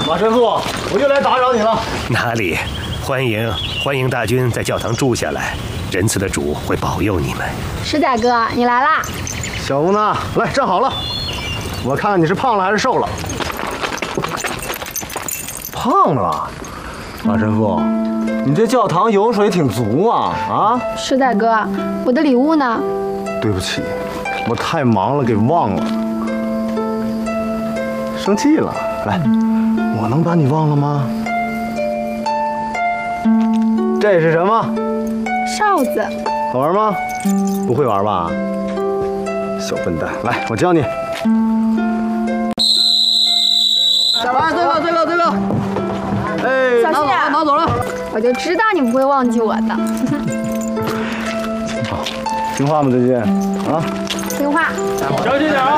马神父，我又来打扰你了。 哪里？欢迎大军在教堂住下来，仁慈的主会保佑你们。 石仔哥，你来啦！ 小吴呢？来站好了，我看看你是胖了还是瘦了。胖了，马神父，你这教堂油水挺足啊！啊， 石仔哥，我的礼物呢？ 对不起，我太忙了，给忘了。生气了？来，我能把你忘了吗？这是什么？ 哨子。 好玩吗？不会玩吧？小笨蛋，来，我教你。来，这个，哎， 小心啊！ 拿走了。 我就知道你不会忘记我的。 听话吗，最近？啊？ 听话。 小心点啊！